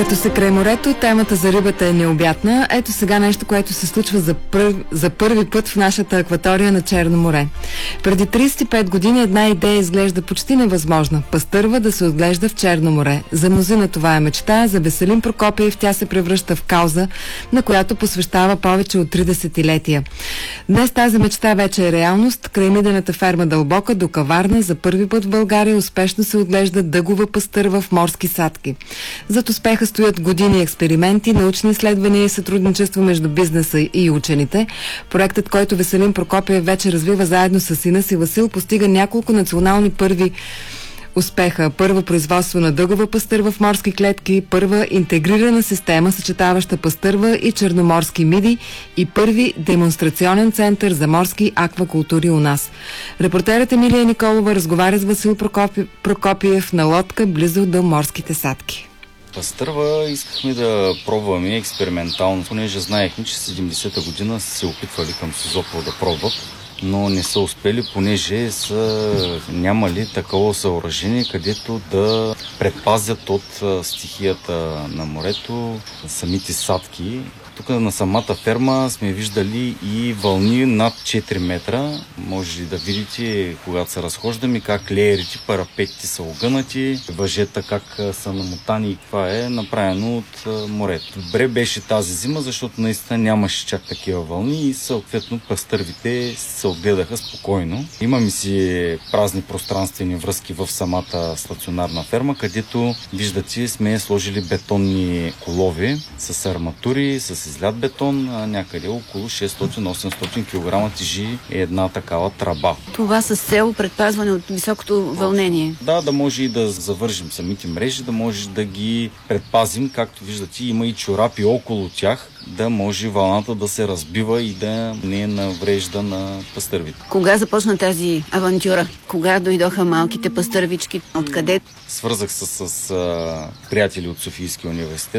Като се край морето, темата за рибата е необятна. Ето сега нещо, което се случва за първи път в нашата акватория на Черно море. Преди 35 години една идея изглежда почти невъзможна. Пастърва да се отглежда в Черно море. За мнозина това е мечта, за Веселин Прокопиев тя се превръща в кауза, на която посвещава повече от 3 десетилетия. Днес тази мечта вече е реалност. Край мидената ферма Дълбока до Каварна за първи път в България успешно се отглежда дъгова пастърва в морски садки. Зад успеха стоят години експерименти, научни изследвания и сътрудничество между бизнеса и учените. Проектът, който Веселин Прокопиев вече развива заедно с сина си Васил, постига няколко национални първи успеха. Първа производство на дъгова пастърва в морски клетки, първа интегрирана система, съчетаваща пастърва и черноморски миди и първи демонстрационен център за морски аквакултури у нас. Репортерът Емилия Николова разговаря с Васил Прокопиев на лодка близо до морските садки. Пастърва искахме да пробваме експериментално, понеже знаехме, че 70-та година са се опитвали към Созопол да пробват, но не са успели, понеже са нямали такова съоръжение, където да предпазят от стихията на морето самите садки. Тук на самата ферма сме виждали и вълни над 4 метра. Може да видите, когато се разхождаме, как леерите, парапетите са огънати, въжета как са намотани и това е направено от морето. Добре беше тази зима, защото наистина нямаше чак такива вълни и съответно пастървите се отгледаха спокойно. Имаме си празни пространствени връзки в самата стационарна ферма, където виждате сме сложили бетонни колови с арматури, с излят бетон, някъде около 600-800 кг тежи една такава тръба. Това с цел предпазване от високото вълнение. Да може и да завържим самите мрежи, да може да ги предпазим, както виждате, има и чорапи около тях, да може вълната да се разбива и да не наврежда на пастървите. Кога започна тази авантюра? Кога дойдоха малките пастървички? Откъде? Свързах се с приятели от Софийския университет.